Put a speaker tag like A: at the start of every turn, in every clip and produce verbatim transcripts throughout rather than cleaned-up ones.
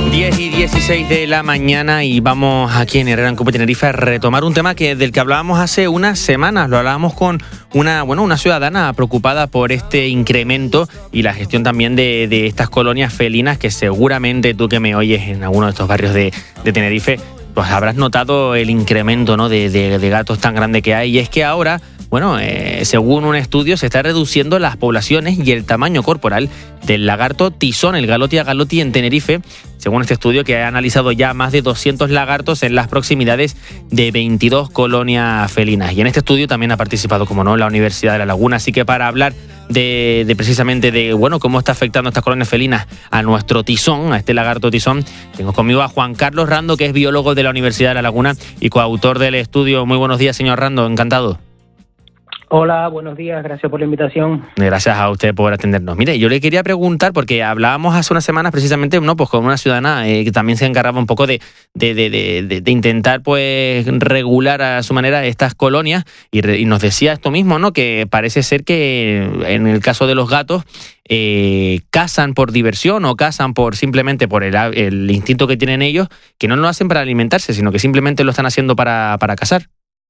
A: diez y dieciséis de la mañana y vamos aquí en Herrera en Cope Tenerife a retomar un tema que del que hablábamos hace unas semanas. Lo hablábamos con una, bueno, una ciudadana preocupada por este incremento y la gestión también de, de estas colonias felinas que seguramente tú que me oyes en alguno de estos barrios de, de Tenerife, pues habrás notado el incremento, ¿no?, de, de, de gatos tan grande que hay. Y es que ahora, bueno, eh, según un estudio, se está reduciendo las poblaciones y el tamaño corporal del lagarto tizón, el Galotia galoti en Tenerife, según este estudio que ha analizado ya más de doscientos lagartos en las proximidades de veintidós colonias felinas. Y en este estudio también ha participado, como no, la Universidad de La Laguna. Así que para hablar de, de precisamente de, bueno, cómo está afectando estas colonias felinas a nuestro tizón, a este lagarto tizón, tengo conmigo a Juan Carlos Rando, que es biólogo de la Universidad de La Laguna y coautor del estudio. Muy buenos días, señor Rando, encantado.
B: Hola, buenos días, gracias por la invitación.
A: Gracias a usted por atendernos. Mire, yo le quería preguntar, porque hablábamos hace unas semanas precisamente, ¿no?, pues con una ciudadana eh, que también se encargaba un poco de, de, de, de, de intentar pues regular a su manera estas colonias y, re, y nos decía esto mismo, ¿no?, que parece ser que en el caso de los gatos eh, cazan por diversión o cazan por simplemente por el, el instinto que tienen ellos, que no lo hacen para alimentarse, sino que simplemente lo están haciendo para, para cazar.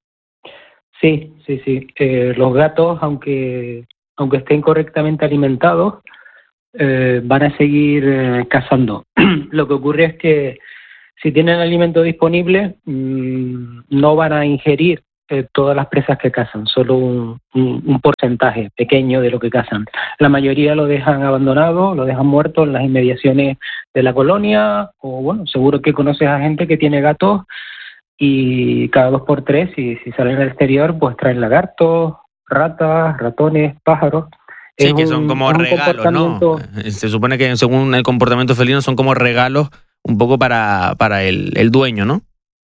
B: Sí, sí, sí. Eh, los gatos, aunque aunque estén correctamente alimentados, eh, van a seguir eh, cazando. Lo que ocurre es que si tienen alimento disponible, mmm, no van a ingerir eh, todas las presas que cazan, solo un, un, un porcentaje pequeño de lo que cazan. La mayoría lo dejan abandonado, lo dejan muerto en las inmediaciones de la colonia, o bueno, seguro que conoces a gente que tiene gatos y cada dos por tres, y si salen al exterior, pues traen lagartos, ratas, ratones, pájaros.
A: Sí,
B: es
A: que son
B: un,
A: como regalos, comportamiento... ¿no? Se supone que según el comportamiento felino son como regalos un poco para, para el, el dueño, ¿no?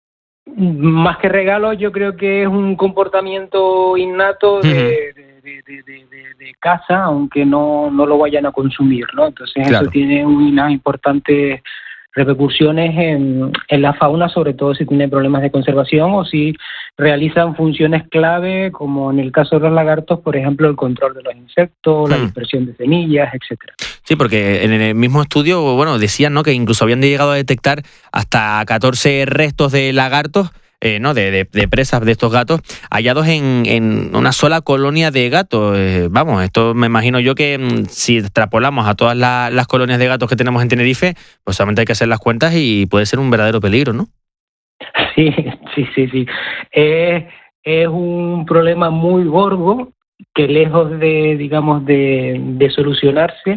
B: Más que regalos, yo creo que es un comportamiento innato de, uh-huh. de, de, de, de, de, de caza, aunque no, no lo vayan a consumir, ¿no? Entonces claro, eso tiene unas importantes repercusiones en, en la fauna, sobre todo si tienen problemas de conservación o si realizan funciones clave, como en el caso de los lagartos, por ejemplo, el control de los insectos, hmm. la dispersión de semillas, etcétera.
A: Sí, porque en el mismo estudio, bueno, decían, ¿no?, que incluso habían llegado a detectar hasta catorce restos de lagartos, Eh, no, de, de, de presas de estos gatos, hallados en, en una sola colonia de gatos. Eh, vamos, esto me imagino yo que mm, si extrapolamos a todas la, las colonias de gatos que tenemos en Tenerife, pues solamente hay que hacer las cuentas y puede ser un verdadero peligro, ¿no?
B: Sí, sí, sí, sí. Eh, es un problema muy gordo que lejos de, digamos, de, de solucionarse,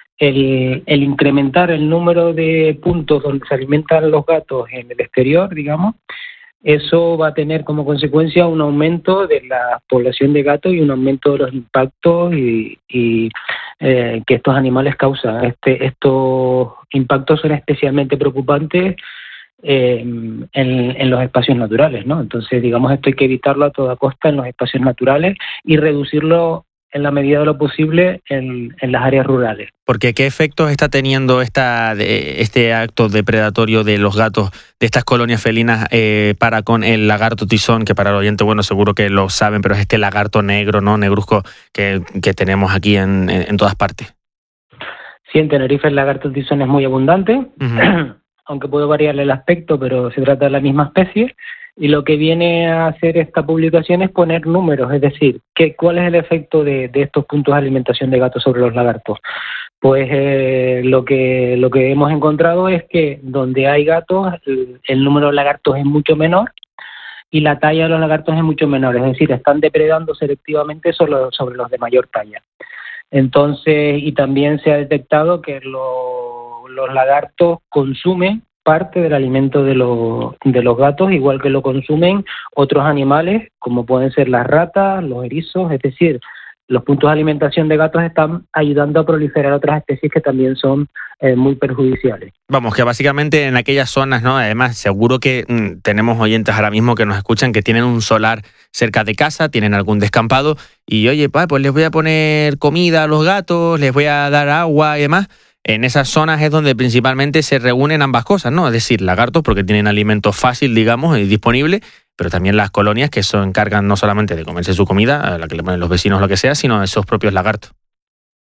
B: el, el incrementar el número de puntos donde se alimentan los gatos en el exterior, digamos, eso va a tener como consecuencia un aumento de la población de gatos y un aumento de los impactos y, y eh, que estos animales causan. Este, estos impactos son especialmente preocupantes eh, en, en los espacios naturales, ¿no? Entonces, digamos, esto hay que evitarlo a toda costa en los espacios naturales y reducirlo en la medida de lo posible en, en las áreas rurales.
A: Porque ¿qué efectos está teniendo esta, este acto depredatorio de los gatos de estas colonias felinas eh, para con el lagarto tizón, que para el oyente, bueno, seguro que lo saben, pero es este lagarto negro, ¿no?, negruzco, que, que tenemos aquí en, en, en todas partes?
B: Sí, en Tenerife el lagarto tizón es muy abundante, uh-huh. aunque puede variar el aspecto, pero se trata de la misma especie. Y lo que viene a hacer esta publicación es poner números, es decir, ¿qué, ¿cuál es el efecto de, de estos puntos de alimentación de gatos sobre los lagartos? Pues eh, lo que lo que hemos encontrado es que donde hay gatos, el, el número de lagartos es mucho menor y la talla de los lagartos es mucho menor, es decir, están depredando selectivamente sobre, sobre los de mayor talla. Entonces, y también se ha detectado que lo, los lagartos consumen parte del alimento de los, de los gatos, igual que lo consumen otros animales, como pueden ser las ratas, los erizos, es decir, los puntos de alimentación de gatos están ayudando a proliferar otras especies que también son eh, muy perjudiciales.
A: Vamos, que básicamente en aquellas zonas, ¿no? Además, seguro que mmm, tenemos oyentes ahora mismo que nos escuchan que tienen un solar cerca de casa, tienen algún descampado y, oye, pa, pues les voy a poner comida a los gatos, les voy a dar agua y demás. En esas zonas es donde principalmente se reúnen ambas cosas, ¿no? Es decir, lagartos porque tienen alimento fácil, digamos, y disponible, pero también las colonias que se encargan no solamente de comerse su comida, a la que le ponen los vecinos o lo que sea, sino esos propios lagartos.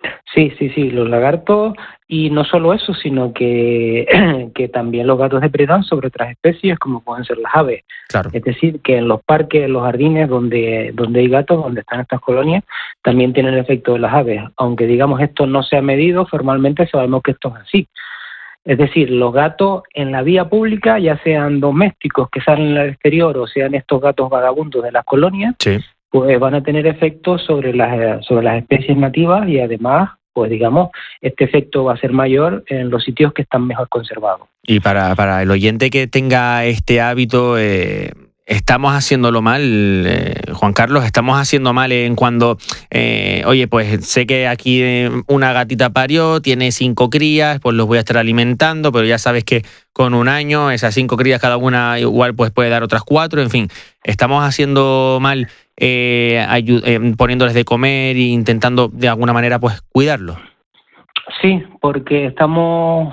B: Sí, sí, sí, los lagartos, y no solo eso, sino que, que también los gatos depredan sobre otras especies como pueden ser las aves.
A: Claro.
B: Es decir, que en los parques, en los jardines donde, donde hay gatos, donde están estas colonias, también tienen el efecto de las aves. Aunque digamos esto no se ha medido, formalmente sabemos que esto es así. Es decir, los gatos en la vía pública, ya sean domésticos que salen al exterior o sean estos gatos vagabundos de las colonias,
A: Sí.
B: pues van a tener efectos sobre las, sobre las especies nativas y además, pues digamos, este efecto va a ser mayor en los sitios que están mejor conservados.
A: Y para, para el oyente que tenga este hábito, eh, estamos haciéndolo mal, eh, Juan Carlos, estamos haciendo mal en cuando, eh, oye, pues sé que aquí eh, una gatita parió, tiene cinco crías, pues los voy a estar alimentando, pero ya sabes que con un año esas cinco crías cada una igual pues puede dar otras cuatro, en fin, estamos haciendo mal eh, ayu- eh, poniéndoles de comer e intentando de alguna manera pues cuidarlos.
B: Sí, porque estamos,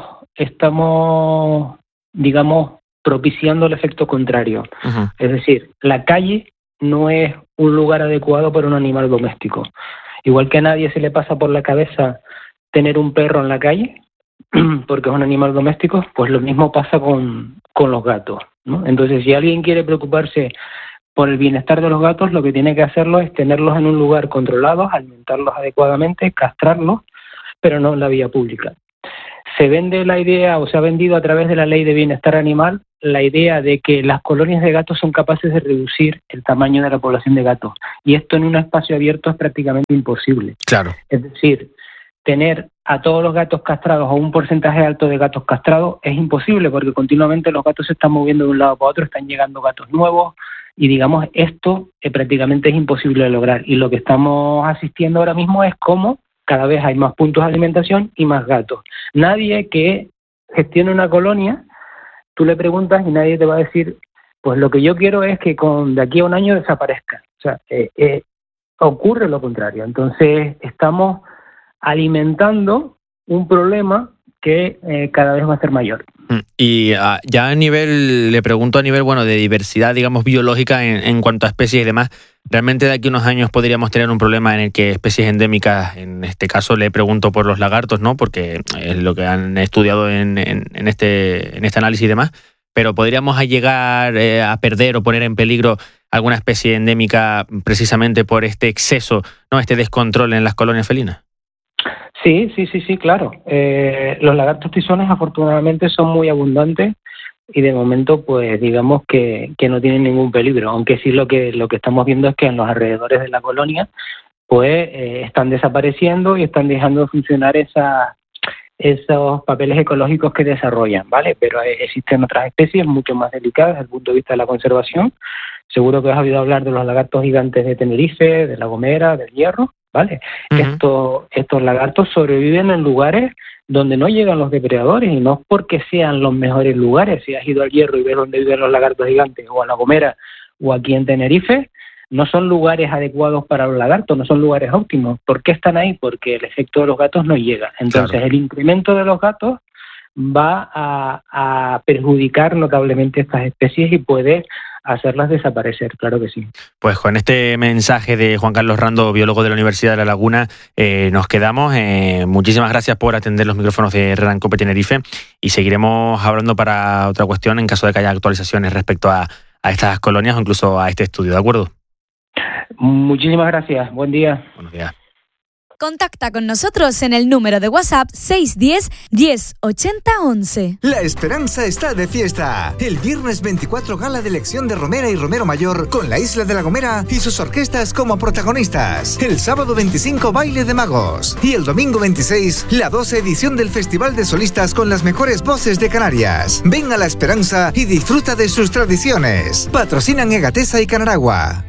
B: estamos, digamos, propiciando el efecto contrario.
A: Uh-huh.
B: Es decir, la calle no es un lugar adecuado para un animal doméstico. Igual que a nadie se le pasa por la cabeza tener un perro en la calle, porque es un animal doméstico, pues lo mismo pasa con, con los gatos, ¿no? Entonces, si alguien quiere preocuparse por el bienestar de los gatos, lo que tiene que hacerlo es tenerlos en un lugar controlado, alimentarlos adecuadamente, castrarlos, pero no en la vía pública. Se vende la idea, o se ha vendido a través de la Ley de Bienestar Animal, la idea de que las colonias de gatos son capaces de reducir el tamaño de la población de gatos. Y esto en un espacio abierto es prácticamente imposible.
A: Claro.
B: Es decir, tener a todos los gatos castrados o un porcentaje alto de gatos castrados es imposible, porque continuamente los gatos se están moviendo de un lado para otro, están llegando gatos nuevos, y digamos, esto eh, prácticamente es imposible de lograr. Y lo que estamos asistiendo ahora mismo es cómo cada vez hay más puntos de alimentación y más gatos. Nadie que gestione una colonia, tú le preguntas y nadie te va a decir, pues lo que yo quiero es que con de aquí a un año desaparezca. O sea, eh, eh, ocurre lo contrario. Entonces, estamos alimentando un problema que eh, cada vez va a ser mayor.
A: Y uh, ya a nivel, le pregunto a nivel, bueno, de diversidad, digamos, biológica en, en cuanto a especies y demás, ¿realmente de aquí a unos años podríamos tener un problema en el que especies endémicas, en este caso le pregunto por los lagartos, ¿no? Porque es lo que han estudiado en, en, en, este, en este análisis y demás, pero podríamos llegar eh, a perder o poner en peligro alguna especie endémica precisamente por este exceso, ¿no? Este descontrol en las colonias felinas.
B: Sí, sí, sí, sí, claro. Eh, los lagartos tizones afortunadamente son muy abundantes y de momento, pues digamos que, que no tienen ningún peligro, aunque sí lo que lo que estamos viendo es que en los alrededores de la colonia, pues eh, están desapareciendo y están dejando de funcionar esas esos papeles ecológicos que desarrollan, ¿vale? Pero eh, existen otras especies mucho más delicadas desde el punto de vista de la conservación. Seguro que has oído hablar de los lagartos gigantes de Tenerife, de La Gomera, del Hierro, ¿vale? Uh-huh. Estos, estos lagartos sobreviven en lugares donde no llegan los depredadores, y no es porque sean los mejores lugares. Si has ido al Hierro y ves dónde viven los lagartos gigantes, o a La Gomera, o aquí en Tenerife, no son lugares adecuados para los lagartos, no son lugares óptimos. ¿Por qué están ahí? Porque el efecto de los gatos no llega. Entonces, claro, el incremento de los gatos va a, a perjudicar notablemente estas especies y puede hacerlas desaparecer, claro que sí.
A: Pues con este mensaje de Juan Carlos Rando, biólogo de la Universidad de La Laguna, eh, nos quedamos. Eh, muchísimas gracias por atender los micrófonos de Red Cope Tenerife, y seguiremos hablando para otra cuestión en caso de que haya actualizaciones respecto a, a estas colonias o incluso a este estudio, ¿de acuerdo?
B: Muchísimas gracias, buen día.
A: Buenos días.
C: Contacta con nosotros en el número de WhatsApp seis uno cero, diez, ochenta, once.
D: La esperanza está de fiesta. El viernes veinticuatro, gala de elección de Romera y Romero Mayor con la Isla de La Gomera y sus orquestas como protagonistas. El sábado veinticinco, baile de magos. Y el domingo veintiséis, la doce edición del Festival de Solistas con las mejores voces de Canarias. Ven a La Esperanza y disfruta de sus tradiciones. Patrocinan Egatesa y Canaragua.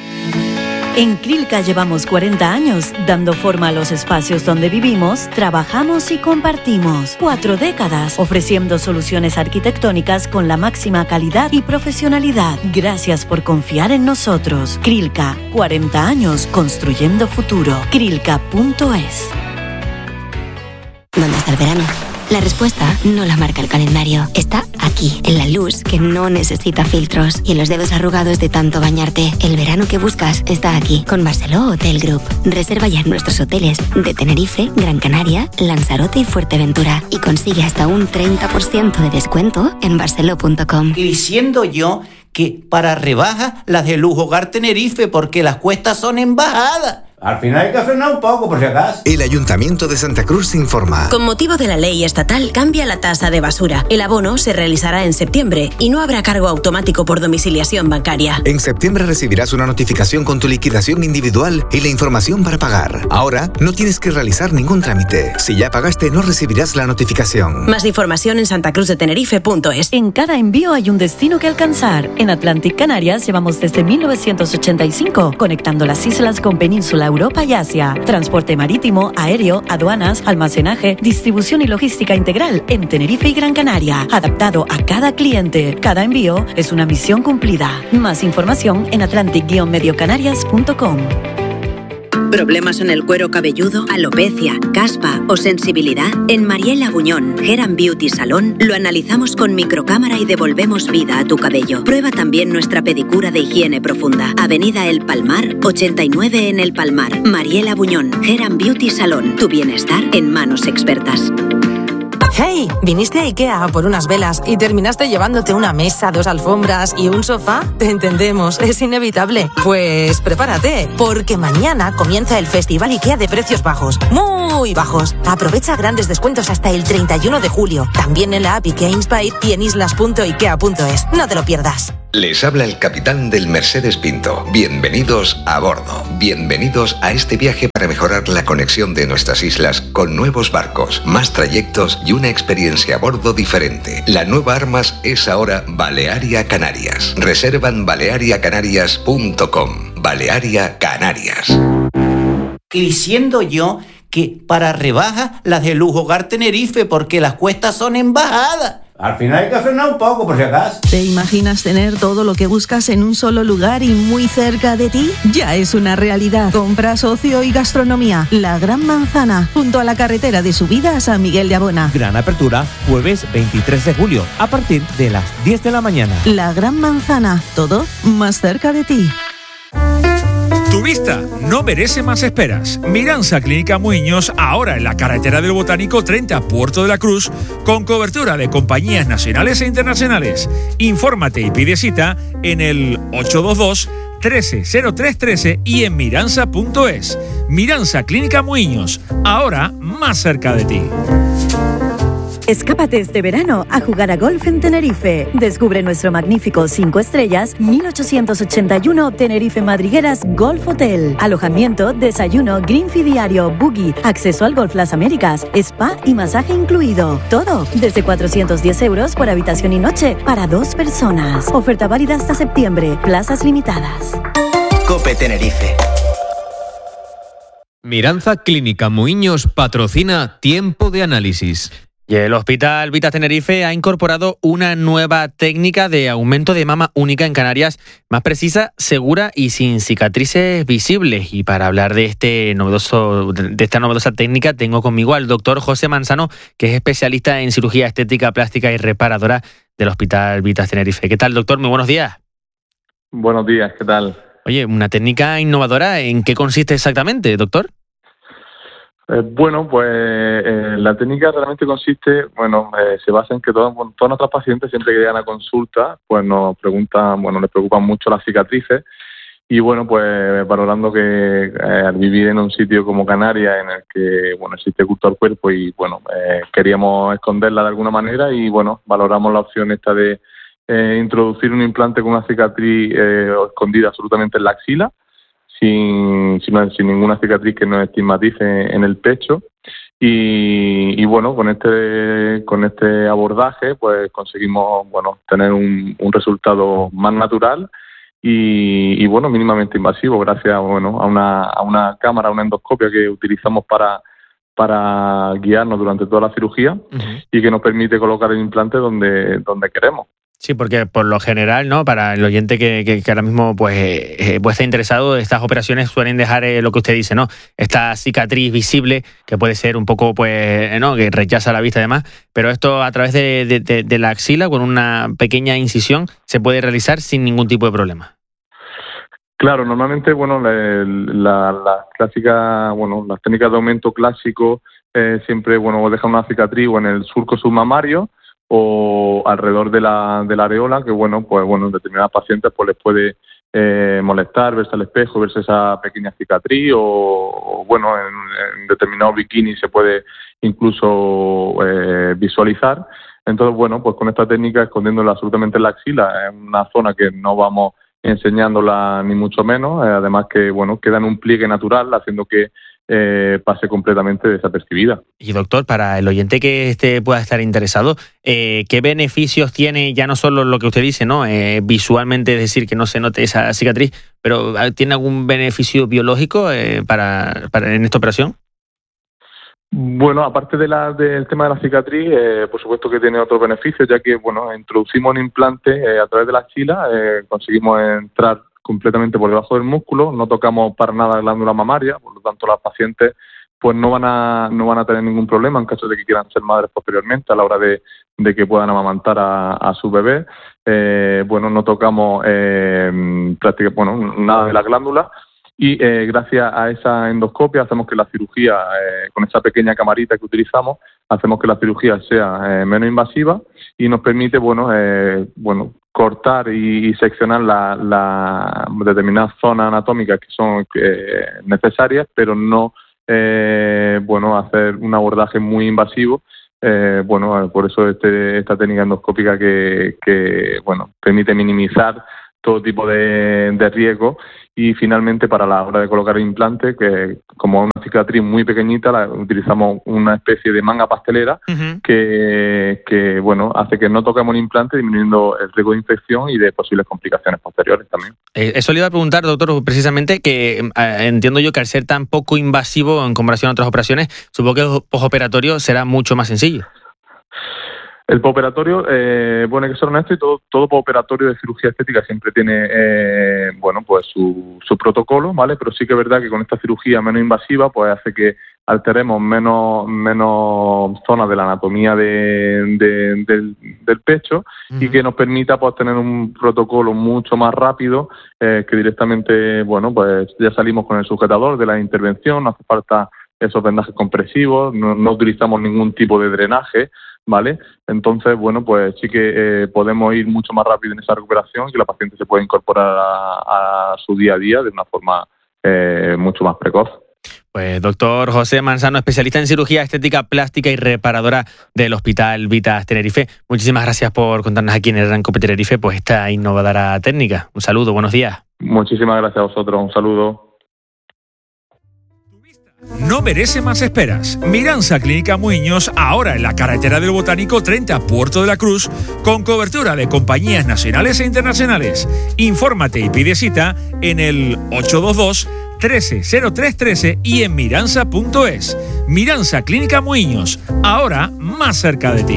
E: En Crilca llevamos cuarenta años dando forma a los espacios donde vivimos, trabajamos y compartimos. Cuatro décadas ofreciendo soluciones arquitectónicas con la máxima calidad y profesionalidad. Gracias por confiar en nosotros. Crilca, cuarenta años construyendo futuro. Crilca punto es.
F: ¿Dónde está el verano? La respuesta no la marca el calendario, está aquí, en la luz que no necesita filtros y en los dedos arrugados de tanto bañarte. El verano que buscas está aquí, con Barceló Hotel Group. Reserva ya en nuestros hoteles de Tenerife, Gran Canaria, Lanzarote y Fuerteventura y consigue hasta un treinta por ciento de descuento en barceló punto com.
G: Y diciendo yo que para rebajas las de Lujo Hogar Tenerife, porque las cuestas son en bajada.
H: Al final hay que frenar un poco, por si acaso.
D: El Ayuntamiento de Santa Cruz informa.
I: Con motivo de la ley estatal, cambia la tasa de basura. El abono se realizará en septiembre y no habrá cargo automático por domiciliación bancaria.
D: En septiembre recibirás una notificación con tu liquidación individual y la información para pagar. Ahora no tienes que realizar ningún trámite. Si ya pagaste, no recibirás la notificación.
I: Más información en santacruz de tenerife punto es.
E: En cada envío hay un destino que alcanzar. En Atlantic Canarias llevamos desde mil novecientos ochenta y cinco conectando las islas con Península, Europa y Asia. Transporte marítimo, aéreo, aduanas, almacenaje, distribución y logística integral en Tenerife y Gran Canaria. Adaptado a cada cliente. Cada envío es una misión cumplida. Más información en atlantic guion medio canarias punto com.
J: ¿Problemas en el cuero cabelludo, alopecia, caspa o sensibilidad? En Mariela Buñón, Hair and Beauty Salón, lo analizamos con microcámara y devolvemos vida a tu cabello. Prueba también nuestra pedicura de higiene profunda. Avenida El Palmar, ochenta y nueve en El Palmar. Mariela Buñón, Hair and Beauty Salón. Tu bienestar en manos expertas.
K: Hey, ¿viniste a IKEA a por unas velas y terminaste llevándote una mesa, dos alfombras y un sofá? Te entendemos, es inevitable. Pues prepárate, porque mañana comienza el Festival IKEA de precios bajos, muy bajos. Aprovecha grandes descuentos hasta el treinta y uno de julio, también en la app IKEA Inspire y en islas punto ikea punto es. No te lo pierdas.
L: Les habla el capitán del Mercedes Pinto. Bienvenidos a bordo. Bienvenidos a este viaje para mejorar la conexión de nuestras islas con nuevos barcos, más trayectos y una experiencia a bordo diferente. La nueva Armas es ahora Balearia Canarias. Reserva en balearia canarias punto com. Balearia Canarias.
G: Y diciendo yo que para rebajas las de Lujo Hogar Tenerife, porque las cuestas son en bajada.
H: Al final hay que frenar un poco, por si acaso.
M: ¿Te imaginas tener todo lo que buscas en un solo lugar y muy cerca de ti? Ya es una realidad. Compras, ocio y gastronomía. La Gran Manzana, junto a la carretera de subida a San Miguel de Abona.
N: Gran apertura, jueves veintitrés de julio, a partir de las diez de la mañana.
M: La Gran Manzana, todo más cerca de ti.
O: Tu vista no merece más esperas. Miranza Clínica Muiños, ahora en la carretera del Botánico treinta, Puerto de la Cruz, con cobertura de compañías nacionales e internacionales. Infórmate y pide cita en el ocho dos dos, trece cero tres trece y en miranza punto es. Miranza Clínica Muiños, ahora más cerca de ti.
E: Escápate este verano a jugar a golf en Tenerife. Descubre nuestro magnífico cinco estrellas mil ochocientos ochenta y uno Tenerife Madrigueras Golf Hotel. Alojamiento, desayuno, green fee diario, buggy, acceso al Golf Las Américas, spa y masaje incluido. Todo desde cuatrocientos diez euros por habitación y noche para dos personas. Oferta válida hasta septiembre. Plazas limitadas.
P: Cope Tenerife.
Q: Miranza Clínica Muiños patrocina Tiempo de Análisis.
A: Y el Hospital Vitas Tenerife ha incorporado una nueva técnica de aumento de mama única en Canarias, más precisa, segura y sin cicatrices visibles. Y para hablar de este novedoso, de esta novedosa técnica, tengo conmigo al doctor José Manzano, que es especialista en cirugía estética, plástica y reparadora del Hospital Vitas Tenerife. ¿Qué tal, doctor? Muy buenos días.
R: Buenos días, ¿qué tal?
A: Oye, una técnica innovadora, ¿en qué consiste exactamente, doctor?
R: Eh, bueno, pues eh, la técnica realmente consiste, bueno, eh, se basa en que todos, bueno, todos nuestros pacientes siempre que llegan a consulta, pues nos preguntan, bueno, les preocupan mucho las cicatrices y bueno, pues valorando que eh, al vivir en un sitio como Canarias en el que, bueno, existe culto al cuerpo y bueno, eh, queríamos esconderla de alguna manera y bueno, valoramos la opción esta de eh, introducir un implante con una cicatriz eh, escondida absolutamente en la axila. Sin, sin, sin ninguna cicatriz que nos estigmatice en el pecho y, y bueno, con este con este abordaje pues conseguimos bueno tener un, un resultado más natural y, y bueno mínimamente invasivo gracias bueno a una a una cámara, una endoscopia que utilizamos para para guiarnos durante toda la cirugía uh-huh. y que nos permite colocar el implante donde donde queremos.
A: Sí, porque por lo general, ¿no? Para el oyente que, que, que ahora mismo pues, eh, pues está interesado, estas operaciones suelen dejar eh, lo que usted dice, ¿no? Esta cicatriz visible que puede ser un poco, pues, ¿no? Que rechaza la vista y demás, pero esto a través de, de, de, de la axila, con una pequeña incisión, se puede realizar sin ningún tipo de problema.
R: Claro, normalmente, bueno, la, la, la clásica, bueno, las técnicas de aumento clásico eh, siempre, bueno, dejan una cicatriz o en el surco submamario o alrededor de la, de la areola, que bueno, pues bueno, en determinadas pacientes pues les puede eh, molestar, verse al espejo, verse esa pequeña cicatriz o, o bueno, en, en determinados bikinis se puede incluso eh, visualizar. Entonces, bueno, pues con esta técnica, escondiéndola absolutamente en la axila, es una zona que no vamos enseñándola ni mucho menos, eh, además que, bueno, queda en un pliegue natural, haciendo que Eh, pase completamente desapercibida.
A: Y doctor, para el oyente que este pueda estar interesado, eh, ¿qué beneficios tiene ya no solo lo que usted dice, no eh, visualmente, es decir, que no se note esa cicatriz, pero tiene algún beneficio biológico eh, para, para en esta operación?
R: Bueno, aparte de la, del tema de la cicatriz, eh, por supuesto que tiene otros beneficios, ya que bueno, introducimos un implante eh, a través de la axila, eh, conseguimos entrar completamente por debajo del músculo, no tocamos para nada la glándula mamaria, por lo tanto las pacientes pues no van a no van a tener ningún problema en caso de que quieran ser madres posteriormente a la hora de, de que puedan amamantar a, a su bebé. Eh, bueno, no tocamos eh, prácticamente bueno, nada de la glándula y eh, gracias a esa endoscopia hacemos que la cirugía, eh, con esa pequeña camarita que utilizamos, hacemos que la cirugía sea eh, menos invasiva y nos permite, bueno, eh, bueno cortar y, y seccionar la, la determinadas zonas anatómicas que son eh, necesarias, pero no, eh, bueno, hacer un abordaje muy invasivo. Eh, bueno, por eso este, esta técnica endoscópica que, que, bueno, permite minimizar todo tipo de, de riesgo y finalmente para la hora de colocar el implante, que como una cicatriz muy pequeñita, la, utilizamos una especie de manga pastelera uh-huh. que, que bueno hace que no toquemos el implante, disminuyendo el riesgo de infección y de posibles complicaciones posteriores también.
A: Eh, eso le iba a preguntar, doctor, precisamente que eh, entiendo yo que al ser tan poco invasivo en comparación a otras operaciones, supongo que el postoperatorio será mucho más sencillo.
R: El postoperatorio, eh, bueno, hay que ser honesto, y todo, todo postoperatorio de cirugía estética siempre tiene, eh, bueno, pues su, su protocolo, ¿vale? Pero sí que es verdad que con esta cirugía menos invasiva, pues hace que alteremos menos, menos zonas de la anatomía de, de, del, del pecho uh-huh. y que nos permita, pues, tener un protocolo mucho más rápido, eh, que directamente, bueno, pues ya salimos con el sujetador de la intervención, no hace falta esos vendajes compresivos, no, no utilizamos ningún tipo de drenaje, ¿vale? Entonces, bueno, pues sí que eh, podemos ir mucho más rápido en esa recuperación y que la paciente se pueda incorporar a, a su día a día de una forma eh, mucho más precoz.
A: Pues doctor José Manzano, especialista en cirugía estética plástica y reparadora del Hospital Vitas Tenerife. Muchísimas gracias por contarnos aquí en el Gran Cope Tenerife pues esta innovadora técnica. Un saludo, buenos días.
R: Muchísimas gracias a vosotros, un saludo.
O: No merece más esperas. Miranza Clínica Muiños, ahora en la carretera del Botánico treinta, Puerto de la Cruz, con cobertura de compañías nacionales e internacionales. Infórmate y pide cita en el ocho dos dos, trece cero tres trece y en miranza punto es. Miranza Clínica Muiños, ahora más cerca de ti.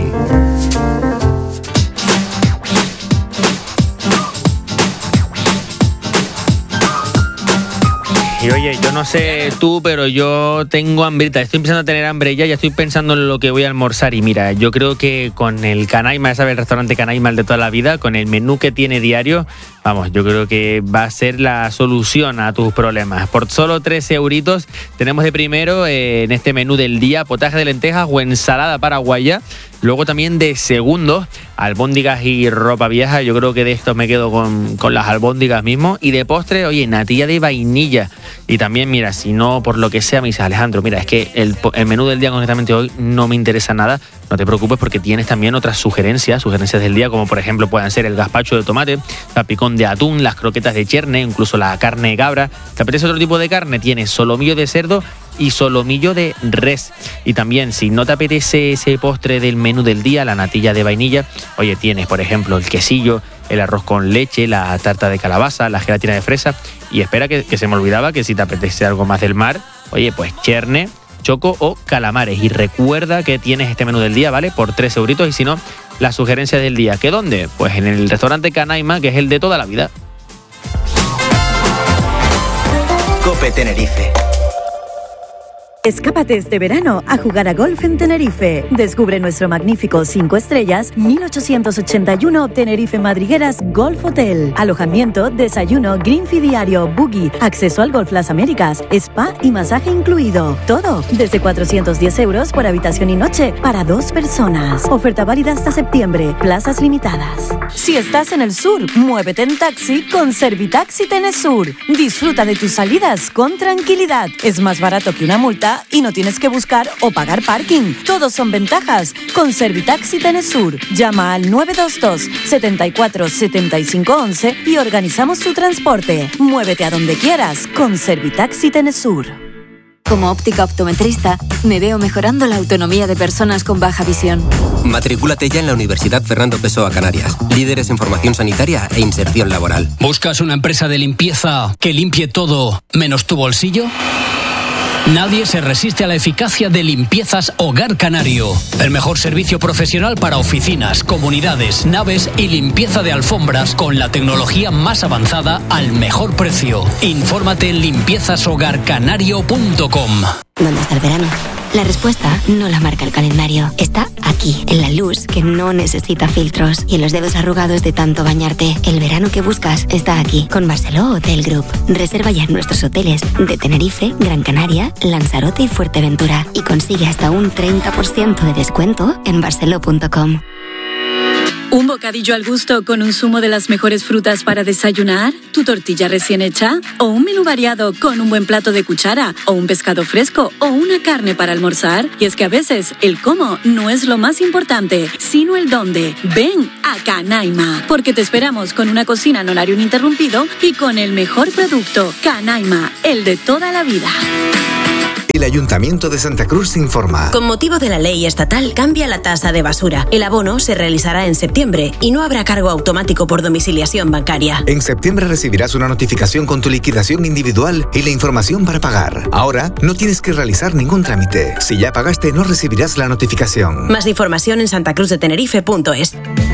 A: Y oye, yo no sé tú, pero yo tengo hambrita. Estoy empezando a tener hambre ya, ya estoy pensando en lo que voy a almorzar. Y mira, yo creo que con el Canaima, ya sabes, el restaurante Canaima de toda la vida, con el menú que tiene diario, vamos, yo creo que va a ser la solución a tus problemas. Por solo trece euritos tenemos de primero eh, en este menú del día potaje de lentejas o ensalada paraguaya. Luego también de segundo, albóndigas y ropa vieja. Yo creo que de estos me quedo con, con las albóndigas mismo. Y de postre, oye, natilla de vainilla. Y también, mira, si no, por lo que sea, me dice Alejandro, mira, es que el, el menú del día concretamente hoy no me interesa nada. No te preocupes porque tienes también otras sugerencias, sugerencias del día, como por ejemplo puedan ser el gazpacho de tomate, salpicón de atún, las croquetas de cherne, incluso la carne de cabra. ¿Te apetece otro tipo de carne? Tienes solomillo de cerdo y solomillo de res. Y también, si no te apetece ese postre del menú del día, la natilla de vainilla, oye, tienes, por ejemplo, el quesillo, el arroz con leche, la tarta de calabaza, la gelatina de fresa. Y espera, que, que se me olvidaba que si te apetece algo más del mar, oye, pues cherne, choco o calamares. Y recuerda que tienes este menú del día, ¿vale? Por tres euritos. Y si no, la sugerencia del día. ¿Qué dónde? Pues en el restaurante Canaima, que es el de toda la vida.
P: COPE Tenerife.
E: Escápate este verano a jugar a golf en Tenerife. Descubre nuestro magnífico cinco estrellas mil ochocientos ochenta y uno Tenerife Madrigueras Golf Hotel. Alojamiento, desayuno, green fee diario, buggy, acceso al Golf Las Américas, spa y masaje incluido. Todo desde cuatrocientos diez euros por habitación y noche para dos personas. Oferta válida hasta septiembre. Plazas limitadas. Si estás en el sur, muévete en taxi con Servitaxi Tenesur. Disfruta de tus salidas con tranquilidad. Es más barato que una multa y no tienes que buscar o pagar parking. Todos son ventajas con Servitaxi Tenesur. Llama al nueve dos dos, setenta y cuatro, setenta y cinco once y organizamos tu transporte. Muévete a donde quieras con Servitaxi Tenesur.
S: Como óptica optometrista, me veo mejorando la autonomía de personas con baja visión.
T: Matricúlate ya en la Universidad Fernando Pessoa Canarias, líderes en formación sanitaria e inserción laboral.
U: ¿Buscas una empresa de limpieza que limpie todo menos tu bolsillo? Nadie se resiste a la eficacia de Limpiezas Hogar Canario. El mejor servicio profesional para oficinas, comunidades, naves y limpieza de alfombras con la tecnología más avanzada al mejor precio. Infórmate en limpiezas hogar canario punto com.
F: ¿Dónde está el verano? La respuesta no la marca el calendario. Está aquí, en la luz que no necesita filtros y en los dedos arrugados de tanto bañarte. El verano que buscas está aquí, con Barceló Hotel Group. Reserva ya en nuestros hoteles de Tenerife, Gran Canaria, Lanzarote y Fuerteventura y consigue hasta un treinta por ciento de descuento en barceló punto com.
V: ¿Un bocadillo al gusto con un zumo de las mejores frutas para desayunar? ¿Tu tortilla recién hecha? ¿O un menú variado con un buen plato de cuchara? ¿O un pescado fresco? ¿O una carne para almorzar? Y es que a veces el cómo no es lo más importante, sino el dónde. Ven a Canaima, porque te esperamos con una cocina en horario ininterrumpido y con el mejor producto. Canaima, el de toda la vida.
D: El Ayuntamiento de Santa Cruz informa.
I: Con motivo de la ley estatal cambia la tasa de basura. El abono se realizará en septiembre y no habrá cargo automático por domiciliación bancaria.
D: En septiembre recibirás una notificación con tu liquidación individual y la información para pagar. Ahora no tienes que realizar ningún trámite. Si ya pagaste, no recibirás la notificación.
I: Más información en santacruz de tenerife punto es.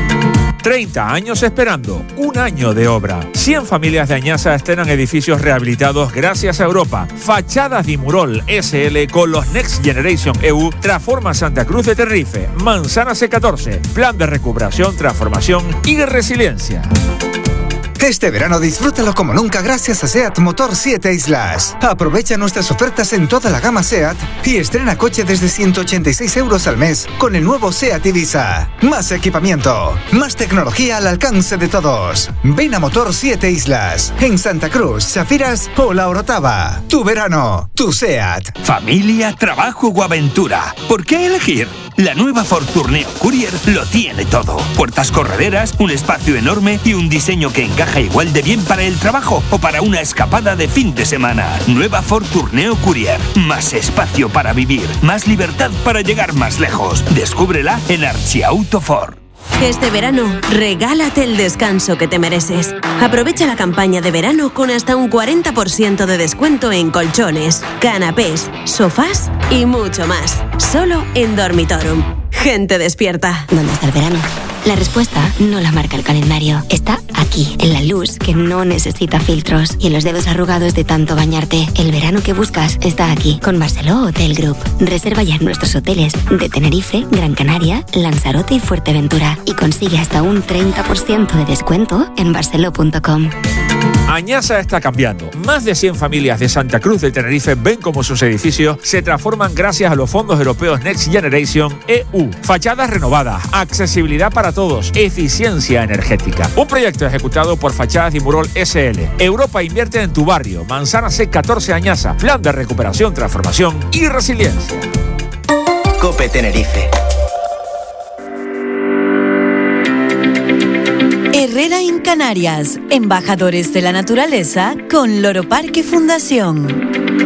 O: treinta años esperando, un año de obra. cien familias de Añasa estrenan edificios rehabilitados gracias a Europa. Fachadas Dimurol S L con los Next Generation E U transforma Santa Cruz de Tenerife. Manzana C catorce, plan de recuperación, transformación y resiliencia.
D: Este verano disfrútalo como nunca gracias a SEAT Motor siete Islas. Aprovecha nuestras ofertas en toda la gama SEAT y estrena coche desde ciento ochenta y seis euros al mes con el nuevo SEAT Ibiza. Más equipamiento, más tecnología al alcance de todos. Ven a Motor siete Islas, en Santa Cruz, Chafiras o La Orotava. Tu verano, tu SEAT.
W: Familia, trabajo o aventura. ¿Por qué elegir? La nueva Ford Tourneo Courier lo tiene todo. Puertas correderas, un espacio enorme y un diseño que encaja igual de bien para el trabajo o para una escapada de fin de semana. Nueva Ford Tourneo Courier. Más espacio para vivir, más libertad para llegar más lejos. Descúbrela en Archiauto Ford.
I: Este verano, regálate el descanso que te mereces. Aprovecha la campaña de verano con hasta un cuarenta por ciento de descuento en colchones, canapés, sofás y mucho más. Solo en Dormitorum. Gente despierta.
F: ¿Dónde está el verano? La respuesta no la marca el calendario. Está aquí, en la luz que no necesita filtros y en los dedos arrugados de tanto bañarte. El verano que buscas está aquí, con Barceló Hotel Group. Reserva ya en nuestros hoteles de Tenerife, Gran Canaria, Lanzarote y Fuerteventura y consigue hasta un treinta por ciento de descuento en barceló punto com.
O: Añasa está cambiando. Más de cien familias de Santa Cruz de Tenerife ven cómo sus edificios se transforman gracias a los fondos europeos Next Generation E U. Fachadas renovadas, accesibilidad para todos, eficiencia energética. Un proyecto ejecutado por Fachadas Dimurol S L. Europa invierte en tu barrio. Manzana C catorce Añasa. Plan de recuperación, transformación y resiliencia.
P: COPE Tenerife.
E: Herrera en Canarias, embajadores de la naturaleza con Loro Parque Fundación.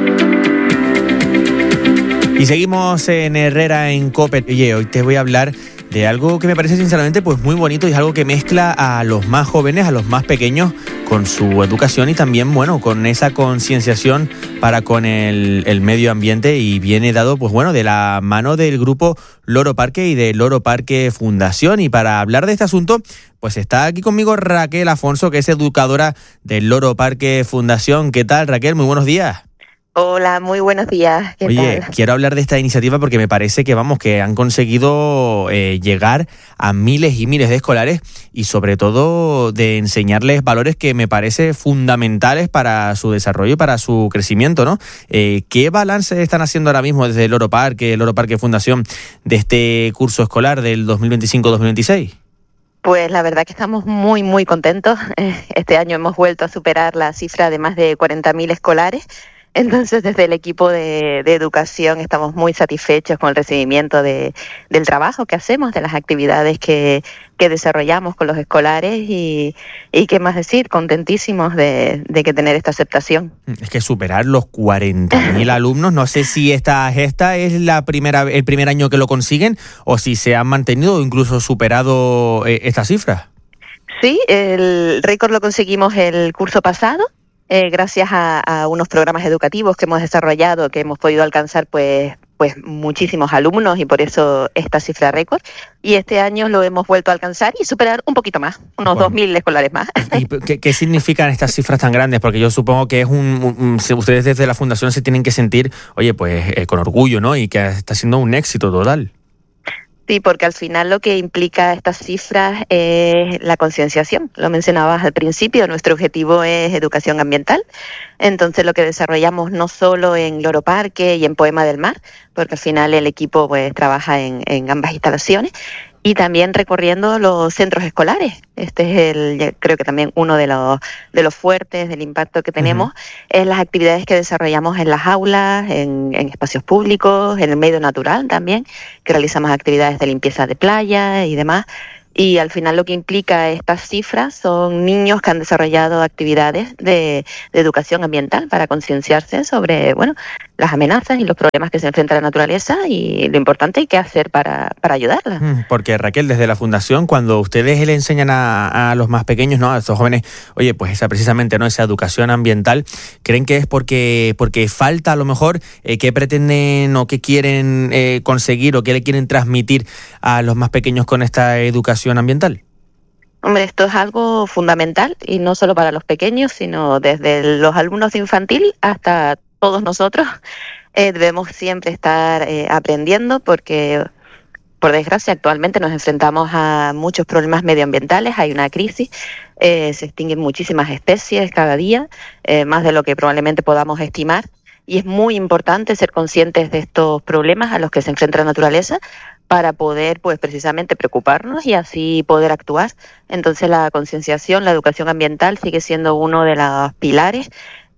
A: Y seguimos en Herrera en COPE. Oye, hoy te voy a hablar de algo que me parece sinceramente pues muy bonito y es algo que mezcla a los más jóvenes, a los más pequeños con con su educación y también, bueno, con esa concienciación para con el, el medio ambiente, y viene dado, pues bueno, de la mano del grupo Loro Parque y de Loro Parque Fundación. Y para hablar de este asunto, pues está aquí conmigo Raquel Afonso, que es educadora del Loro Parque Fundación. ¿Qué tal, Raquel? Muy buenos días.
B: Hola, muy buenos días. ¿Qué
A: Oye,
B: tal?
A: quiero hablar de esta iniciativa porque me parece que, vamos, que han conseguido eh, llegar a miles y miles de escolares y sobre todo de enseñarles valores que me parece fundamentales para su desarrollo y para su crecimiento, ¿no? Eh, ¿Qué balance están haciendo ahora mismo desde el Loro Parque, el Loro Parque Fundación, de este curso escolar del dos mil veinticinco dos mil veintiséis?
B: Pues la verdad que estamos muy, muy contentos. Este año hemos vuelto a superar la cifra de más de cuarenta mil escolares. Entonces, desde el equipo de, de educación estamos muy satisfechos con el recibimiento de, del trabajo que hacemos, de las actividades que, que desarrollamos con los escolares y, y qué más decir, contentísimos de, de que tener esta aceptación.
A: Es que superar los cuarenta mil alumnos, no sé si esta esta es la primera el primer año que lo consiguen o si se han mantenido o incluso superado eh, esta cifra.
B: Sí, el récord lo conseguimos el curso pasado. Eh, gracias a, a unos programas educativos que hemos desarrollado, que hemos podido alcanzar pues pues muchísimos alumnos, y por eso esta cifra récord. Y este año lo hemos vuelto a alcanzar y superar un poquito más, unos bueno. dos mil escolares más.
A: ¿Y qué, qué significan estas cifras tan grandes? Porque yo supongo que es un, un ustedes desde la Fundación se tienen que sentir, oye, pues eh, con orgullo, ¿no? Y que está siendo un éxito total.
B: Sí, porque al final lo que implica estas cifras es la concienciación. Lo mencionabas al principio, nuestro objetivo es educación ambiental. Entonces lo que desarrollamos no solo en Loro Parque y en Poema del Mar, porque al final el equipo pues trabaja en, en ambas instalaciones, y también recorriendo los centros escolares. Este es el, creo que también uno de los de los fuertes del impacto que tenemos, uh-huh. es las actividades que desarrollamos en las aulas, en, en espacios públicos, en el medio natural también, que realizamos actividades de limpieza de playa y demás. Y al final lo que implica estas cifras son niños que han desarrollado actividades de, de educación ambiental para concienciarse sobre, bueno, las amenazas y los problemas que se enfrenta la naturaleza y lo importante y qué hacer para, para ayudarla.
A: Porque, Raquel, desde la Fundación, cuando ustedes le enseñan a, a los más pequeños, ¿no?, a estos jóvenes, oye, pues esa precisamente, ¿no?, esa educación ambiental, ¿creen que es porque porque falta a lo mejor eh, qué pretenden o qué quieren eh, conseguir o qué le quieren transmitir a los más pequeños con esta educación ambiental?
B: Hombre, esto es algo fundamental, y no solo para los pequeños, sino desde los alumnos de infantil hasta todos nosotros. Eh, debemos siempre estar eh, aprendiendo porque, por desgracia, actualmente nos enfrentamos a muchos problemas medioambientales, hay una crisis, eh, se extinguen muchísimas especies cada día, eh, más de lo que probablemente podamos estimar, y es muy importante ser conscientes de estos problemas a los que se enfrenta la naturaleza para poder, pues, precisamente preocuparnos y así poder actuar. Entonces, la concienciación, la educación ambiental sigue siendo uno de los pilares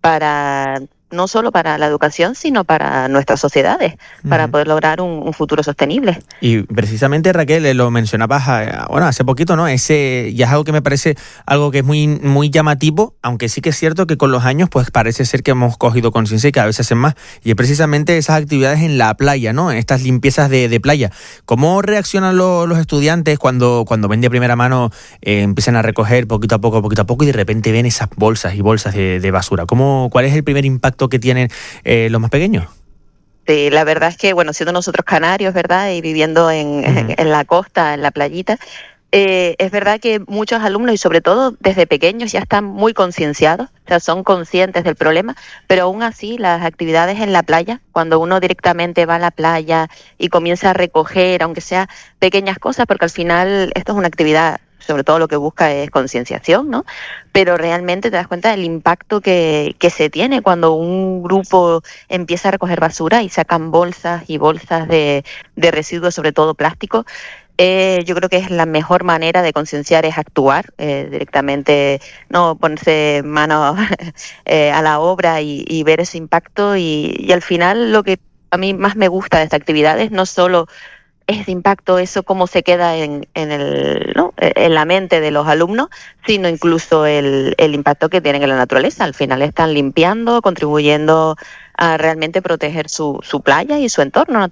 B: para, no solo para la educación, sino para nuestras sociedades, uh-huh. para poder lograr un, un futuro sostenible.
A: Y precisamente, Raquel, lo mencionabas, bueno, hace poquito, ¿no? Ese ya es algo que me parece algo que es muy, muy llamativo, aunque sí que es cierto que con los años, pues parece ser que hemos cogido conciencia y cada vez se hacen más. Y es precisamente esas actividades en la playa, ¿no? Estas limpiezas de, de playa. ¿Cómo reaccionan lo, los estudiantes cuando, cuando ven de primera mano, eh, empiezan a recoger poquito a poco, poquito a poco, y de repente ven esas bolsas y bolsas de, de basura? ¿Cómo, ¿Cuál es el primer impacto que tienen eh, los más pequeños?
B: Sí, la verdad es que, bueno, siendo nosotros canarios, ¿verdad?, y viviendo en, uh-huh. en, en la costa, en la playita, eh, es verdad que muchos alumnos, y sobre todo desde pequeños, ya están muy concienciados, o sea, son conscientes del problema, pero aún así las actividades en la playa, cuando uno directamente va a la playa y comienza a recoger, aunque sea pequeñas cosas, porque al final esto es una actividad, sobre todo lo que busca es concienciación, ¿no? Pero realmente te das cuenta del impacto que, que se tiene cuando un grupo empieza a recoger basura y sacan bolsas y bolsas de, de residuos, sobre todo plástico. Eh, yo creo que es la mejor manera de concienciar es actuar eh, directamente, no ponerse manos eh, a la obra y, y ver ese impacto. Y, y al final lo que a mí más me gusta de esta actividad es no solo ese impacto, eso cómo se queda en, en, el, ¿no?, en la mente de los alumnos, sino incluso el, el impacto que tienen en la naturaleza. Al final están limpiando, contribuyendo a realmente proteger su, su playa y su entorno natural.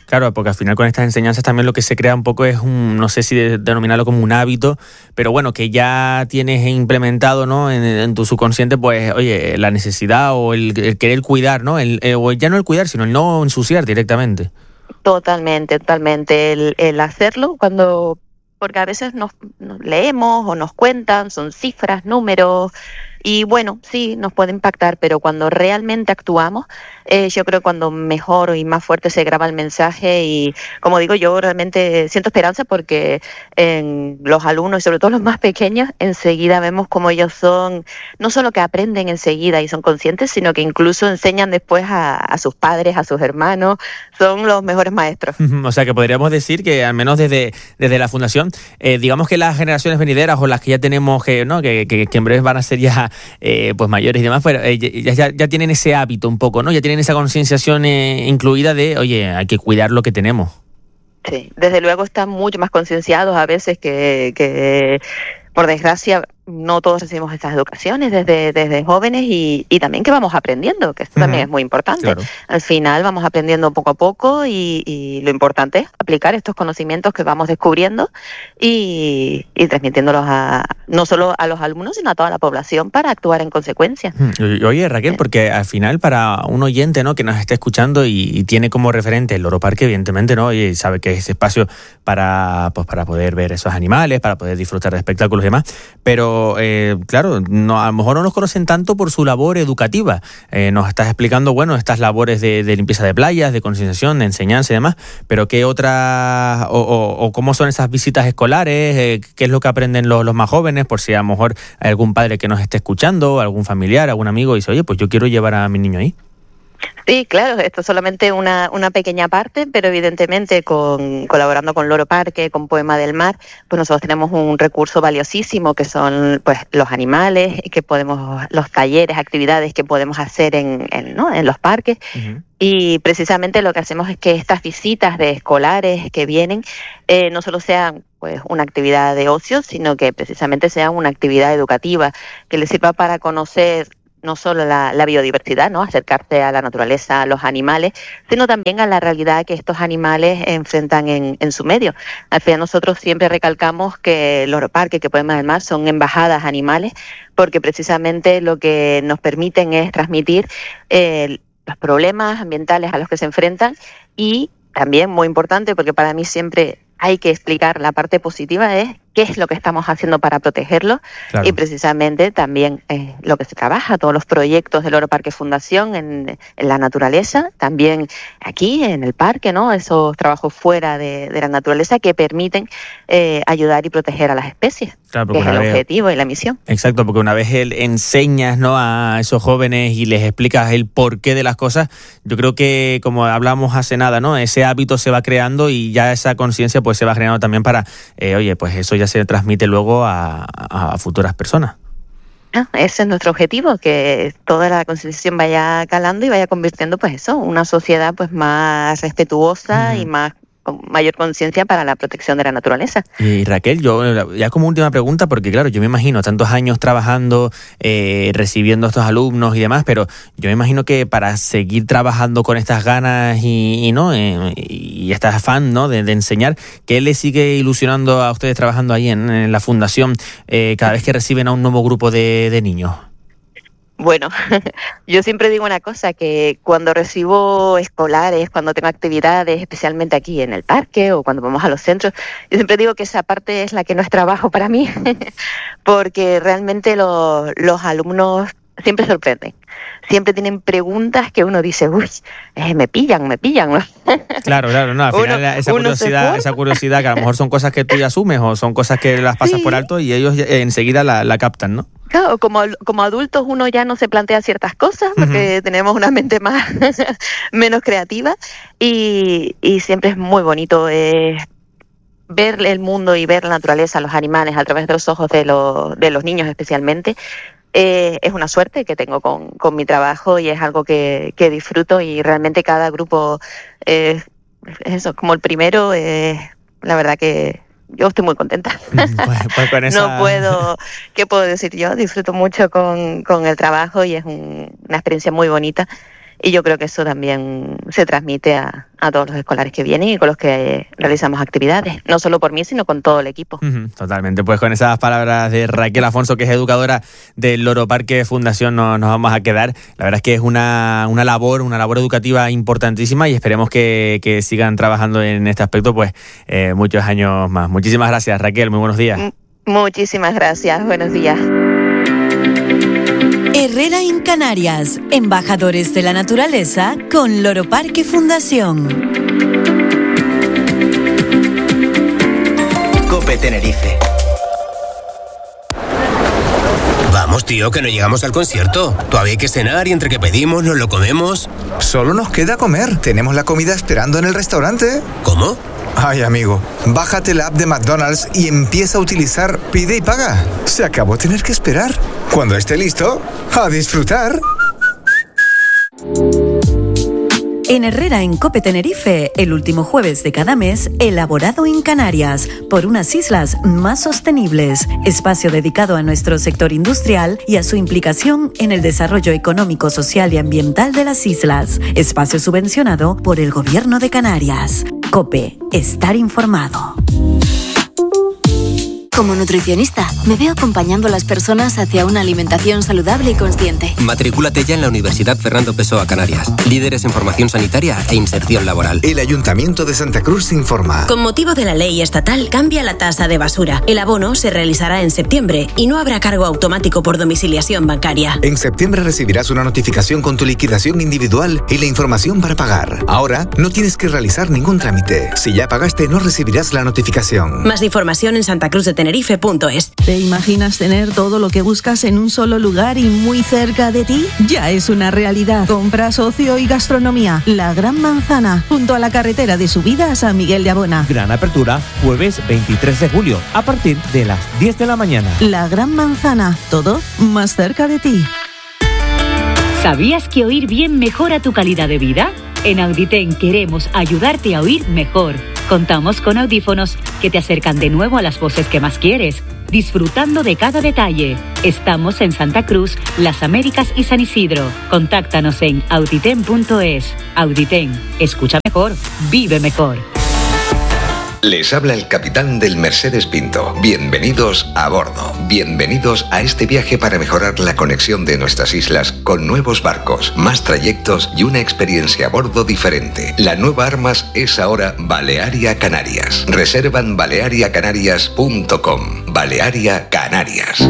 A: Claro, porque al final con estas enseñanzas también lo que se crea un poco es un, no sé si de, denominarlo como un hábito, pero bueno, que ya tienes implementado, ¿no? En, en tu subconsciente, pues, oye, la necesidad o el, el querer cuidar, ¿no? El, eh, o ya no el cuidar, sino el no ensuciar directamente.
B: Totalmente, totalmente. El, el hacerlo cuando, porque a veces nos, nos leemos o nos cuentan, son cifras, números, y bueno, sí, nos puede impactar, pero cuando realmente actuamos, eh, yo creo que cuando mejor y más fuerte se graba el mensaje y, como digo, yo realmente siento esperanza porque en los alumnos y sobre todo los más pequeños, enseguida vemos cómo ellos son, no solo que aprenden enseguida y son conscientes, sino que incluso enseñan después a, a sus padres, a sus hermanos, son los mejores maestros.
A: O sea que podríamos decir que al menos desde, desde la Fundación, eh, digamos que las generaciones venideras o las que ya tenemos, que, ¿no? que, que, que en breve van a ser ya Eh, pues mayores y demás, pero eh, ya, ya, ya tienen ese hábito un poco, ¿no? Ya tienen esa concienciación eh, incluida de, oye, hay que cuidar lo que tenemos.
B: Sí, desde luego están mucho más concienciados a veces que, que por desgracia, no todos recibimos estas educaciones desde, desde jóvenes y, y también que vamos aprendiendo, que esto uh-huh. también es muy importante. Claro. Al final vamos aprendiendo poco a poco y, y lo importante es aplicar estos conocimientos que vamos descubriendo y, y transmitiéndolos a no solo a los alumnos, sino a toda la población para actuar en consecuencia.
A: Oye, Raquel, porque al final para un oyente, ¿no? que nos esté escuchando y, y tiene como referente el Loro Parque, evidentemente, ¿no? y sabe que es ese espacio para, pues, para poder ver esos animales, para poder disfrutar de espectáculos y demás, pero Eh, claro, no, a lo mejor no nos conocen tanto por su labor educativa. Eh, nos estás explicando, bueno, estas labores de, de limpieza de playas, de concienciación, de enseñanza y demás, pero ¿qué otras, o, o, o cómo son esas visitas escolares? Eh, ¿Qué es lo que aprenden los, los más jóvenes? Por si a lo mejor hay algún padre que nos esté escuchando, algún familiar, algún amigo, y dice, oye, pues yo quiero llevar a mi niño ahí.
B: Sí, claro, esto es solamente una, una pequeña parte, pero evidentemente con, colaborando con Loro Parque, con Poema del Mar, pues nosotros tenemos un recurso valiosísimo que son pues los animales, que podemos, los talleres, actividades que podemos hacer en, en, ¿no? en los parques. Uh-huh. Y precisamente lo que hacemos es que estas visitas de escolares que vienen eh, no solo sean pues una actividad de ocio, sino que precisamente sean una actividad educativa que les sirva para conocer no solo la, la biodiversidad, ¿no? Acercarse a la naturaleza, a los animales, sino también a la realidad que estos animales enfrentan en, en su medio. Al final nosotros siempre recalcamos que Loro Parque, que Poemas del Mar, son embajadas animales, porque precisamente lo que nos permiten es transmitir eh, los problemas ambientales a los que se enfrentan y también, muy importante, porque para mí siempre hay que explicar la parte positiva, es qué es lo que estamos haciendo para protegerlo. Claro. Y precisamente también eh, lo que se trabaja, todos los proyectos del Loro Parque Fundación en, en la naturaleza, también aquí en el parque, ¿no? Esos trabajos fuera de, de la naturaleza que permiten eh, ayudar y proteger a las especies, claro, que es el vez, objetivo y la misión.
A: Exacto, porque una vez él enseñas, ¿no? a esos jóvenes y les explicas el porqué de las cosas, yo creo que, como hablamos hace nada, ¿no? Ese hábito se va creando y ya esa conciencia pues se va generando también para, eh, oye, pues eso ya se transmite luego a, a, a futuras personas.
B: Ah, ese es nuestro objetivo, que toda la concienciación vaya calando y vaya convirtiendo, pues eso, una sociedad pues más respetuosa mm. y más con mayor conciencia para la protección de la naturaleza.
A: Y Raquel, yo ya como última pregunta, porque claro, yo me imagino tantos años trabajando, eh, recibiendo a estos alumnos y demás, pero yo me imagino que para seguir trabajando con estas ganas y, y no eh, y este afán, ¿no? de, de enseñar, ¿qué les sigue ilusionando a ustedes trabajando ahí en, en la fundación eh, cada vez que reciben a un nuevo grupo de, de niños?
B: Bueno, yo siempre digo una cosa, que cuando recibo escolares, cuando tengo actividades, especialmente aquí en el parque o cuando vamos a los centros, yo siempre digo que esa parte es la que no es trabajo para mí, porque realmente los, los alumnos siempre sorprenden. Siempre tienen preguntas que uno dice, uy, eh, me pillan, me pillan.
A: Claro, claro, no, al final uno, esa curiosidad, esa curiosidad que a lo mejor son cosas que tú ya asumes o son cosas que las pasas sí. por alto y ellos enseguida la, la captan, ¿no?
B: Claro, como, como adultos uno ya no se plantea ciertas cosas porque uh-huh. tenemos una mente más menos creativa y, y siempre es muy bonito eh, ver el mundo y ver la naturaleza, los animales a través de los ojos de, lo, de los niños especialmente. Eh, es una suerte que tengo con, con mi trabajo y es algo que, que disfruto y realmente cada grupo, eh, eso, como el primero, eh, la verdad que yo estoy muy contenta.
A: Pues, pues con esa...
B: No puedo, ¿qué puedo decir yo? Disfruto mucho con, con el trabajo y es un, una experiencia muy bonita y yo creo que eso también se transmite a, a todos los escolares que vienen y con los que realizamos actividades, no solo por mí, sino con todo el equipo.
A: Uh-huh, totalmente, pues con esas palabras de Raquel Afonso, que es educadora del Loro Parque Fundación, no, nos vamos a quedar. La verdad es que es una, una labor, una labor educativa importantísima y esperemos que, que sigan trabajando en este aspecto pues eh, muchos años más. Muchísimas gracias, Raquel, muy buenos días.
B: M- muchísimas gracias, buenos días.
E: Herrera en Canarias, embajadores de la naturaleza con Loro Parque Fundación.
P: Cope Tenerife.
C: Vamos, tío, que no llegamos al concierto. Todavía hay que cenar y entre que pedimos nos lo comemos.
D: Solo nos queda comer. Tenemos la comida esperando en el restaurante.
C: ¿Cómo?
D: Ay, amigo, bájate la app de McDonald's y empieza a utilizar Pide y Paga. Se acabó tener que esperar. Cuando esté listo, a disfrutar.
E: En Herrera en Cope Tenerife, el último jueves de cada mes, elaborado en Canarias, por unas islas más sostenibles, espacio dedicado a nuestro sector industrial y a su implicación en el desarrollo económico, social y ambiental de las islas, espacio subvencionado por el Gobierno de Canarias. Cope, estar informado.
S: Como nutricionista, me veo acompañando a las personas hacia una alimentación saludable y consciente.
T: Matrículate ya en la Universidad Fernando Pessoa Canarias. Líderes en formación sanitaria e inserción laboral.
D: El Ayuntamiento de Santa Cruz informa.
I: Con motivo de la ley estatal, cambia la tasa de basura. El abono se realizará en septiembre y no habrá cargo automático por domiciliación bancaria.
D: En septiembre recibirás una notificación con tu liquidación individual y la información para pagar. Ahora no tienes que realizar ningún trámite. Si ya pagaste, no recibirás la notificación.
I: Más información en Santa Cruz de Tenerife.
M: ¿Te imaginas tener todo lo que buscas en un solo lugar y muy cerca de ti? Ya es una realidad. Compras, ocio y gastronomía. La Gran Manzana, junto a la carretera de subida a San Miguel de Abona.
N: Gran apertura, jueves veintitrés de julio, a partir de las diez de la mañana.
M: La Gran Manzana, todo más cerca de ti.
J: ¿Sabías que oír bien mejora tu calidad de vida? En Auditen queremos ayudarte a oír mejor. Contamos con audífonos que te acercan de nuevo a las voces que más quieres, disfrutando de cada detalle. Estamos en Santa Cruz, Las Américas y San Isidro. Contáctanos en auditen punto es. Auditen, escucha mejor, vive mejor.
L: Les habla el capitán del Mercedes Pinto. Bienvenidos a bordo. Bienvenidos a este viaje para mejorar la conexión de nuestras islas con nuevos barcos, más trayectos y una experiencia a bordo diferente. La nueva Armas es ahora Balearia Canarias. Reserva en balearia canarias punto com. Balearia Canarias.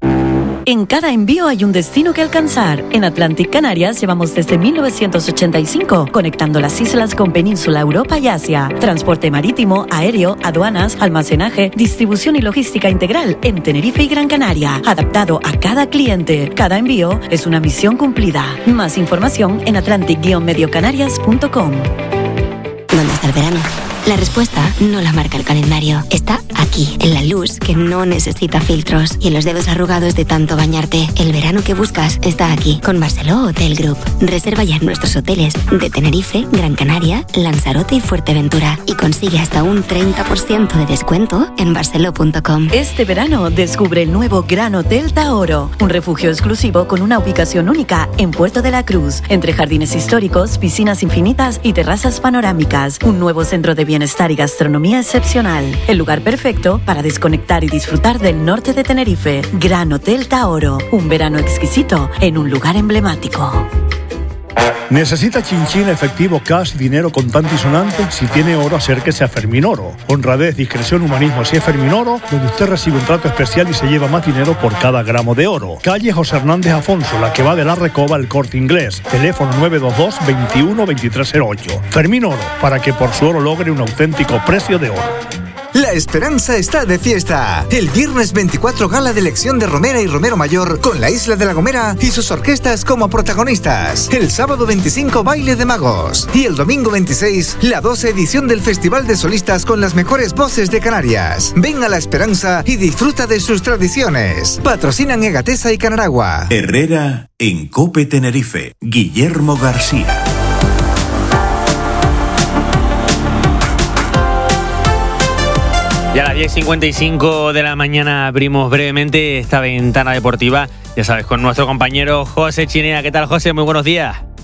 E: En cada envío hay un destino que alcanzar. En Atlantic Canarias llevamos desde mil novecientos ochenta y cinco, conectando las islas con Península, Europa y Asia. Transporte marítimo, aéreo, aduanas, almacenaje, distribución y logística integral en Tenerife y Gran Canaria, adaptado a cada cliente. Cada envío es una misión cumplida. Más información en atlantic guion medio canarias punto com.
F: ¿Dónde está el verano? La respuesta no la marca el calendario. Está aquí, en la luz que no necesita filtros y en los dedos arrugados de tanto bañarte. El verano que buscas está aquí, con Barceló Hotel Group. Reserva ya en nuestros hoteles de Tenerife, Gran Canaria, Lanzarote y Fuerteventura y consigue hasta un treinta por ciento de descuento en barceló punto com.
E: Este verano descubre el nuevo Gran Hotel Taoro, un refugio exclusivo con una ubicación única en Puerto de la Cruz, entre jardines históricos, piscinas infinitas y terrazas panorámicas. Un nuevo centro de bienestar Bienestar y gastronomía excepcional. El lugar perfecto para desconectar y disfrutar del norte de Tenerife. Gran Hotel Taoro. Un verano exquisito en un lugar emblemático.
K: ¿Necesita chinchín, efectivo, cash, dinero contante y sonante? Si tiene oro, acérquese a Fermín Oro. Honradez, discreción, humanismo, así es Fermín Oro, donde usted recibe un trato especial y se lleva más dinero por cada gramo de oro. Calle José Hernández Afonso, la que va de la Recoba al Corte Inglés. Teléfono nueve dos dos, veintiuno, veintitrés cero ocho. Fermín Oro, para que por su oro logre un auténtico precio de oro.
D: La esperanza está de fiesta. El viernes veinticuatro, gala de elección de Romera y Romero Mayor con la Isla de La Gomera y sus orquestas como protagonistas. El sábado veinticinco, baile de magos. Y el domingo veintiséis, la doce edición del Festival de Solistas con las mejores voces de Canarias. Ven a La Esperanza y disfruta de sus tradiciones. Patrocinan Egatesa y Canaragua.
W: Herrera en Cope Tenerife. Guillermo García.
A: Y a las diez cincuenta y cinco de la mañana abrimos brevemente esta ventana deportiva, ya sabes, con nuestro compañero José Chinea. ¿Qué tal, José? Muy buenos días.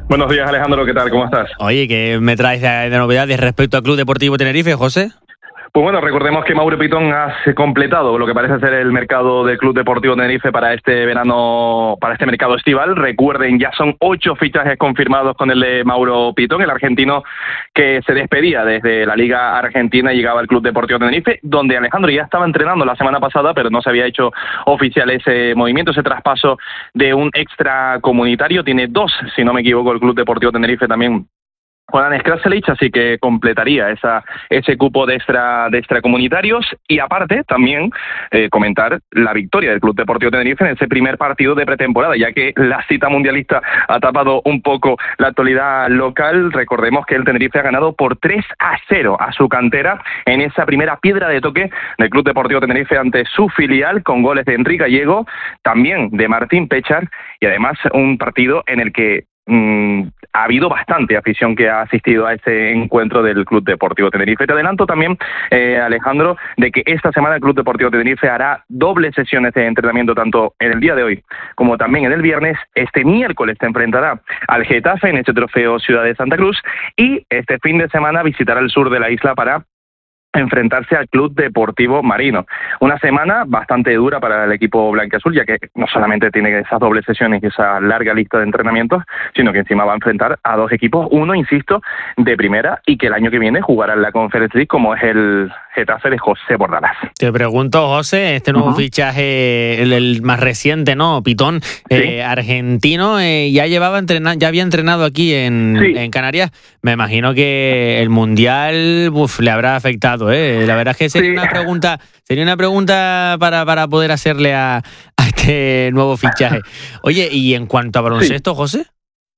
G: Buenos días, Alejandro, ¿qué tal? ¿Cómo estás?
A: Oye, ¿qué me traes de, de novedades respecto al Club Deportivo Tenerife, José?
G: Pues bueno, recordemos que Mauro Pitón ha completado lo que parece ser el mercado del Club Deportivo Tenerife para este verano, para este mercado estival. Recuerden, ya son ocho fichajes confirmados con el de Mauro Pitón, el argentino que se despedía desde la Liga Argentina y llegaba al Club Deportivo Tenerife, donde Alejandro ya estaba entrenando la semana pasada, pero no se había hecho oficial ese movimiento, ese traspaso de un extracomunitario. Tiene dos, si no me equivoco, el Club Deportivo Tenerife también Juan Skraselic, así que completaría esa, ese cupo de extra de extracomunitarios. Y aparte, también eh, comentar la victoria del Club Deportivo Tenerife en ese primer partido de pretemporada, ya que la cita mundialista ha tapado un poco la actualidad local. Recordemos que el Tenerife ha ganado por tres a cero a su cantera en esa primera piedra de toque del Club Deportivo Tenerife ante su filial, con goles de Enrique Gallego, también de Martín Pechar, y además un partido en el que Mm, ha habido bastante afición que ha asistido a ese encuentro del Club Deportivo Tenerife. Te adelanto también, eh, Alejandro, de que esta semana el Club Deportivo Tenerife hará dobles sesiones de entrenamiento, tanto en el día de hoy como también en el viernes. Este miércoles se enfrentará al Getafe en este trofeo Ciudad de Santa Cruz, y este fin de semana visitará el sur de la isla para enfrentarse al Club Deportivo Marino. Una semana bastante dura para el equipo blanquiazul, ya que no solamente tiene esas dobles sesiones y esa larga lista de entrenamientos, sino que encima va a enfrentar a dos equipos, uno, insisto, de primera, y que el año que viene jugará en la Conference League, como es el Getafe de José Bordalás.
A: Te pregunto, José, este nuevo uh-huh. fichaje, el, el más reciente, ¿no? Pitón, ¿sí? eh, argentino, eh, ya llevaba entrenar, ya había entrenado aquí en, sí. en Canarias. Me imagino que el Mundial uf, le habrá afectado, ¿eh? La verdad es que sería sí. una pregunta, sería una pregunta para, para poder hacerle a, a este nuevo fichaje. Oye, y en cuanto a baloncesto, sí. José.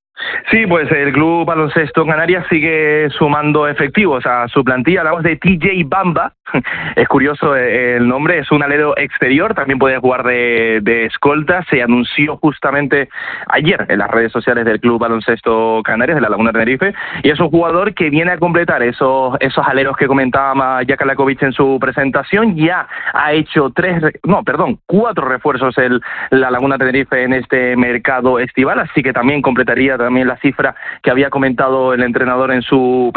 G: Sí, pues el Club Baloncesto Canarias sigue sumando efectivos a su plantilla. Hablamos de T J Bamba. Es curioso el nombre, es un alero exterior, también puede jugar de, de escolta. Se anunció justamente ayer en las redes sociales del Club Baloncesto Canarias, de la Laguna Tenerife, y es un jugador que viene a completar esos, esos aleros que comentaba Jaka Lakovic en su presentación. Ya ha hecho tres, no, perdón, cuatro refuerzos el, la Laguna Tenerife en este mercado estival, así que también completaría también la cifra que había comentado el entrenador en su